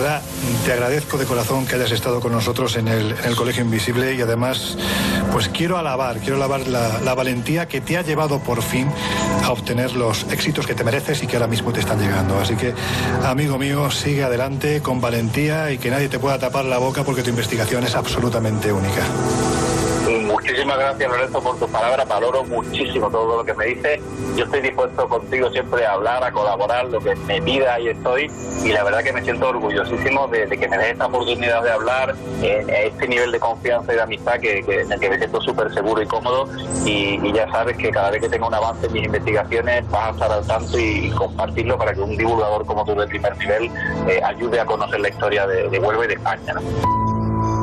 verdad, te agradezco de corazón que hayas estado con nosotros en el Colegio Invisible, y además, pues quiero alabar la valentía que te ha llevado por fin a obtener los éxitos que te mereces y que ahora mismo te están llegando. Así que, amigo mío, sigue adelante con valentía y que nadie te pueda tapar la boca, porque tu investigación es absolutamente única. Muchísimas gracias, Lorenzo, por tus palabras. Valoro muchísimo todo lo que me dices. Yo estoy dispuesto contigo siempre a hablar, a colaborar, lo que me pida, ahí estoy. Y la verdad que me siento orgullosísimo de que me des esta oportunidad de hablar, este nivel de confianza y de amistad en el que me siento súper seguro y cómodo. Y ya sabes que cada vez que tenga un avance en mis investigaciones vas a estar al tanto y compartirlo para que un divulgador como tú de primer nivel ayude a conocer la historia de Huelva y de España, ¿no?